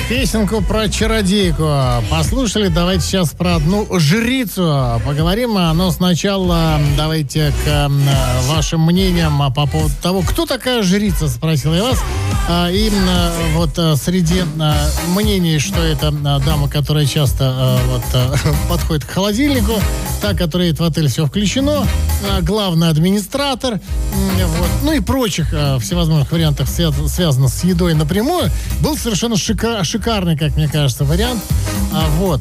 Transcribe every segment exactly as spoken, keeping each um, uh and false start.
Песенку про чародейку послушали. Давайте сейчас про одну жрицу поговорим. Но сначала давайте к вашим мнениям по поводу того, кто такая жрица, спросил я вас. И вот среди мнений, что это дама, которая часто вот, подходит к холодильнику, та, которая едет в отель, все включено, главный администратор, вот, ну и прочих всевозможных вариантов, связанных с едой напрямую, был совершенно шика- шикарный, как мне кажется, вариант. А, вот.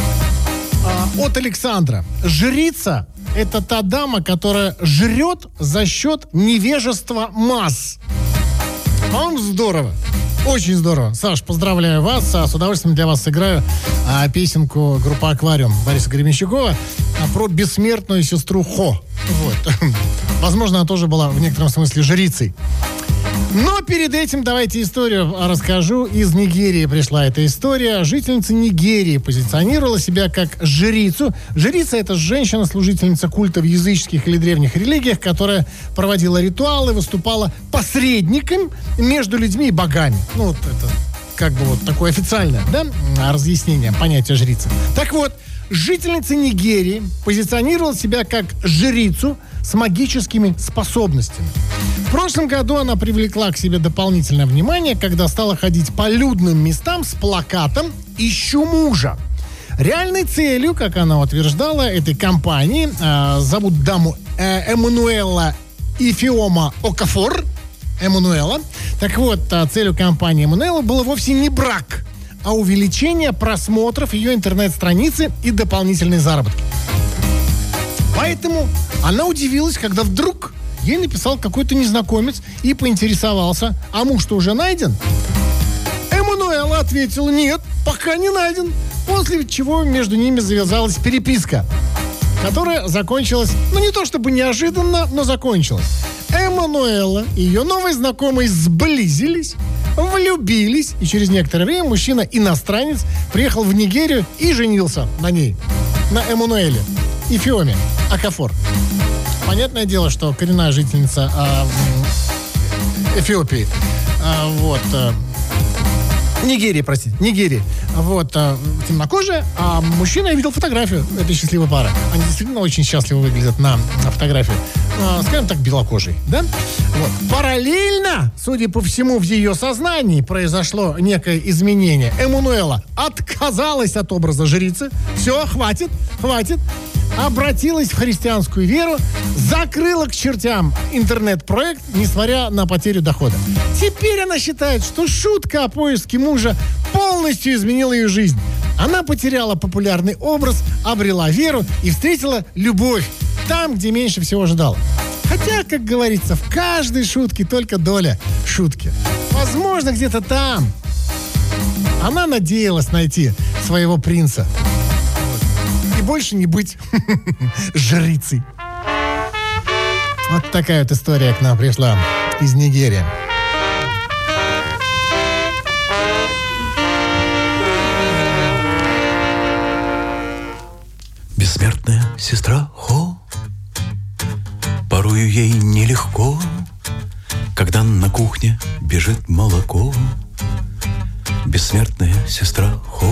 А, от Александра. Жрица – это та дама, которая жрет за счет невежества масс. По-моему, здорово. Очень здорово. Саш, поздравляю вас. С удовольствием для вас сыграю а, песенку группы «Аквариум» Бориса Гремещукова а, про бессмертную сестру Хо. Вот. Возможно, она тоже была в некотором смысле жрицей. Но перед этим давайте историю расскажу. Из Нигерии пришла эта история. Жительница Нигерии позиционировала себя как жрицу. Жрица – это женщина-служительница культа в языческих или древних религиях, которая проводила ритуалы, выступала посредником между людьми и богами. Ну, вот это как бы вот такое официальное, да, разъяснение понятия жрицы. Так вот, жительница Нигерии позиционировала себя как жрицу с магическими способностями. В прошлом году она привлекла к себе дополнительное внимание, когда стала ходить по людным местам с плакатом «Ищу мужа». Реальной целью, как она утверждала, этой кампании, э, зовут даму э, Эммануэла Ифеома Окафор, Эммануэла. Так вот, э, целью кампании Эммануэла было вовсе не брак, а увеличение просмотров ее интернет-страницы и дополнительные заработки. Поэтому она удивилась, когда вдруг ей написал какой-то незнакомец и поинтересовался: а муж-то уже найден? Эммануэла ответила: нет, пока не найден. После чего между ними завязалась переписка, которая закончилась, ну не то чтобы неожиданно, но закончилась. Эммануэла и ее новый знакомый сблизились, влюбились, и через некоторое время мужчина-иностранец приехал в Нигерию и женился на ней, на Эммануэле Ифеоме Окафор. Понятное дело, что коренная жительница а, Эфиопии, а, вот, а, Нигерии, простите, Нигерии, вот, а, темнокожая, а мужчина, я видел фотографию этой счастливой пары. Они действительно очень счастливо выглядят на, на фотографии. А, скажем так, белокожий, да? Вот. Параллельно, судя по всему, в ее сознании произошло некое изменение. Эммануэла отказалась от образа жрицы. Все, хватит, хватит. Обратилась в христианскую веру, закрыла к чертям интернет-проект, несмотря на потерю дохода. Теперь она считает, что шутка о поиске мужа полностью изменила ее жизнь. Она потеряла популярный образ, обрела веру и встретила любовь там, где меньше всего ожидала. Хотя, как говорится, в каждой шутке только доля шутки. Возможно, где-то там она надеялась найти своего принца. И больше не быть жрицей. Вот такая вот история к нам пришла из Нигерии. Бессмертная сестра Хо, порою ей нелегко, когда на кухне бежит молоко. Бессмертная сестра Хо